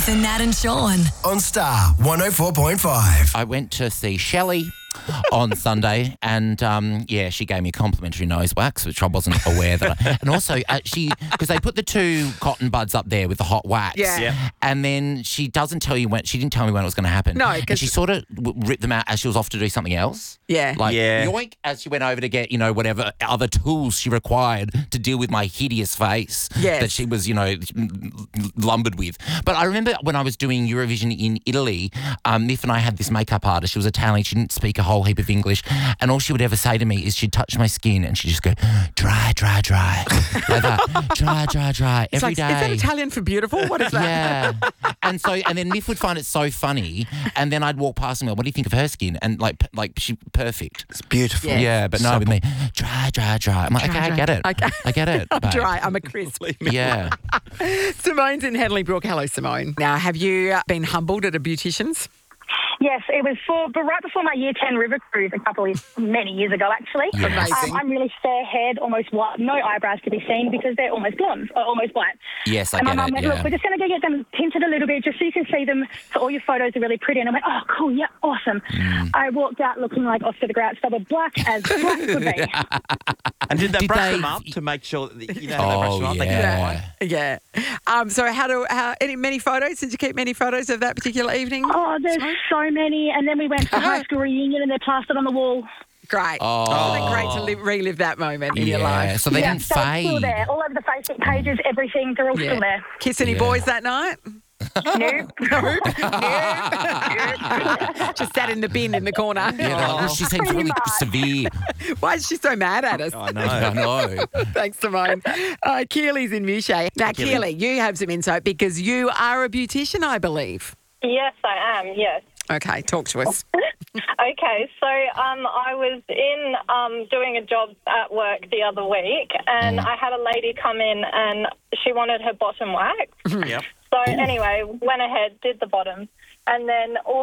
Nathan, Nat and Sean. On Star 104.5. I went to see Shelley on Sunday and, she gave me a complimentary nose wax, which I wasn't aware that and also, because they put the two cotton buds up there with the hot wax. Yeah. And then she didn't tell me when it was going to happen. No, and she sort of ripped them out as she was off to do something else. Yeah. Like, Yeah. yoink, as she went over to get, whatever other tools she required to deal with my hideous face Yes. that she was, lumbered with. But I remember when I was doing Eurovision in Italy, Miff and I had this makeup artist. She was Italian. She didn't speak a whole heap of English. And all she would ever say to me is she'd touch my skin and she'd just go, dry, dry, dry. Like that. Dry, dry, dry. It's Every day. Is that Italian for beautiful? What is that? Yeah. And then Miff would find it so funny. And then I'd walk past and go, what do you think of her skin? And like she perfect. It's beautiful. Yeah, but no, with me, dry, dry, dry. I'm like, okay, I get it. Okay. I get it. I'm babe. dry. I'm a crisp. Yeah. Simone's in Henley Brook. Hello, Simone. Now, have you been humbled at a beautician's? Yes, it was right before my Year 10 river cruise many years ago, actually. Yes. Amazing. I'm really fair-haired, almost white, no eyebrows to be seen because they're almost blonde, or almost white. Yes, I And my get mum it. went, Yeah. look, we're just going to get them tinted a little bit just so you can see them, so all your photos are really pretty. And I went, oh, cool, yeah, awesome. I walked out looking like Oscar the Grouch, so we're black as black could be. And did they Did brush they- them up to make sure that, how they brush them up? They yeah. get it right? Yeah. So many photos? Did you keep many photos of that particular evening? Oh, there's so many. And then we went to high school reunion and they're plastered on the wall. Great. Oh. Isn't it great to relive that moment in your Yeah. life? So they didn't so it's still fade. there. All over the Facebook pages, everything, they're all still there. Kiss any Yeah. boys that night? Nope. Just sat in the bin in the corner. Yeah, she seems really severe. Why is she so mad at us? I know. I know. Thanks, Simone. Keely's in Mushay. Now, Keely, you have some insight because you are a beautician, I believe. Yes, I am, yes. Okay, talk to us. Okay, so I was in doing a job at work the other week and I had a lady come in and she wanted her bottom wax. Yep. So anyway, went ahead, did the bottom, and then all